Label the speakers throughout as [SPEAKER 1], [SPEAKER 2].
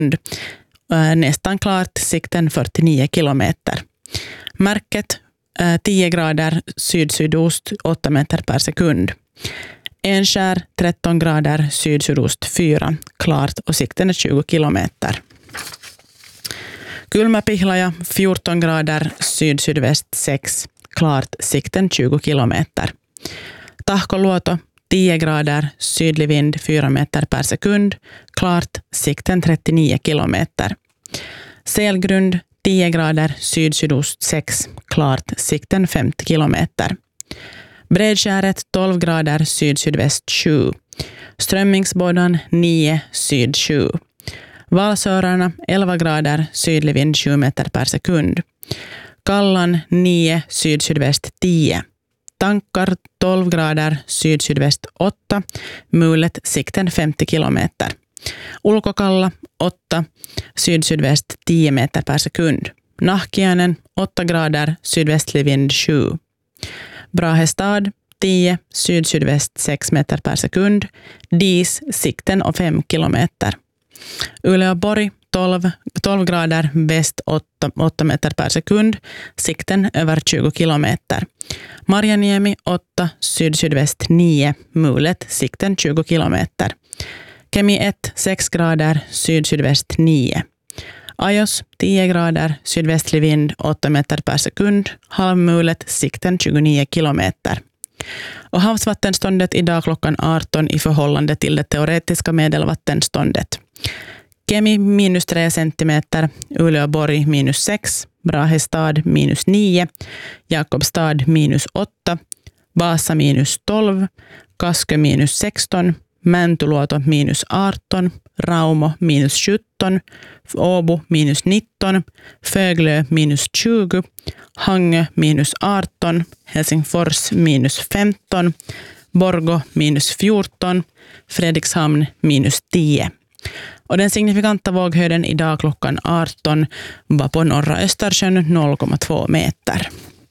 [SPEAKER 1] Nästan klart, sikten 49 kilometer. Märket 10 grader syd-sydost 8 meter per sekund. Enskär 13 grader syd-sydost 4, klart och sikten är 20 kilometer. Kulmapihlaja 14 grader syd-sydväst 6, klart, sikten 20 kilometer. Tahkoluoto 10 grader sydlig vind 4 meter per sekund, klart, sikten 39 kilometer. Selgrund 10 grader syd-sydost 6, klart, sikten 50 kilometer. Bredskäret 12 grader syd-sydväst 7. Strömmingsbådan 9 syd 7. Valsörarna 11 grader sydlig vind 7 meter per sekund. Kallan 9 syd-sydväst 10. Tankar 12 grader syd-sydväst 8. Mulet sikten 50 kilometer. Ulkokalla 8 syd-sydväst 10 meter per sekund. Nahkiainen 8 grader sydvästlig vind 7. Brahestad 10 syd-sydväst 6 meter per sekund. Dis sikten och 5 kilometer. Uleåborg 12 grader väst 8 meter per sekund. Sikten över 20 kilometer. Marjaniemi 8 syd-sydväst 9. Mulet sikten 20 kilometer. Kemi 1 6 grader syd-sydväst 9. Ajos 10 grader sydvästlig vind 8 meter per sekund. Halvmulet sikten 29 kilometer. Och havsvattenståndet idag klockan 18 i förhållande till det teoretiska medelvattenståndet. Kemi minus 3 centimeter, Uleåborg minus 6, Brahestad minus 9, Jakobstad minus 8, Vasa minus 12, Kaskö minus 16, Mäntyluoto minus 18, Raumo minus 17, Åbo minus 19, Föglö minus 20, Hangö minus 18, Helsingfors minus 15, Borgå minus 14, Fredrikshamn minus 10. Och den signifikanta våghöjden idag klockan 18 var på norra Östersjön 0,2 meter.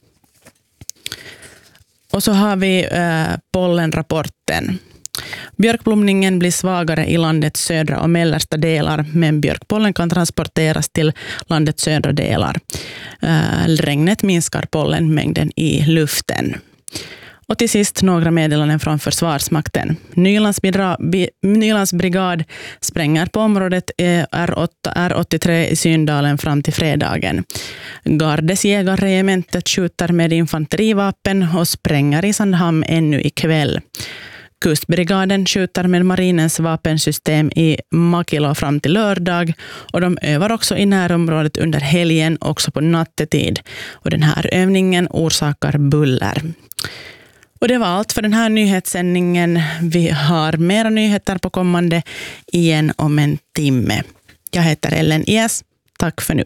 [SPEAKER 1] Och så har vi pollenrapporten. Björkblomningen blir svagare i landets södra och mellersta delar, men björkpollen kan transporteras till landets södra delar. Regnet minskar pollenmängden i luften. Och till sist några meddelanden från Försvarsmakten. Nylands brigad spränger på området R83 i Syndalen fram till fredagen. Gardes jägarregementet skjuter med infanterivapen och spränger i Sandhamn ännu ikväll. Kustbrigaden skjuter med marinens vapensystem i Makilo fram till lördag, och de övar också i närområdet under helgen, också på nattetid. Och den här övningen orsakar buller. Och det var allt för den här nyhetssändningen. Vi har mera nyheter på kommande igen om en timme. Jag heter Ellen Ies. Tack för nu.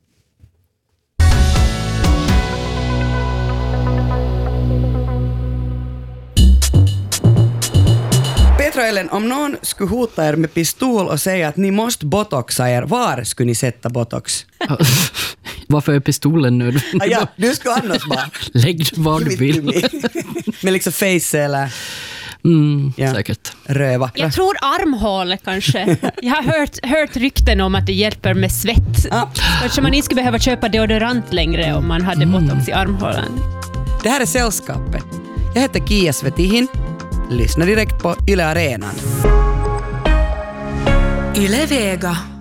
[SPEAKER 2] Petra och Ellen, om någon skulle hota er med pistol och säga att ni måste botoxa er, var skulle ni sätta botox?
[SPEAKER 3] Varför är pistolen nu?
[SPEAKER 2] Ja, du skulle annars bara...
[SPEAKER 3] Lägg det var du vill.
[SPEAKER 2] Med liksom face eller...
[SPEAKER 3] Säkert.
[SPEAKER 2] Röva.
[SPEAKER 4] Jag tror armhål kanske. Jag har hört rykten om att det hjälper med svett. Kanske man inte skulle behöva köpa deodorant längre om man hade botox i armhålan.
[SPEAKER 2] Det här är Sällskapet. Jag heter Kia Svetihin. Lyssna direkt på Yle Arenan.
[SPEAKER 5] Yle Vega.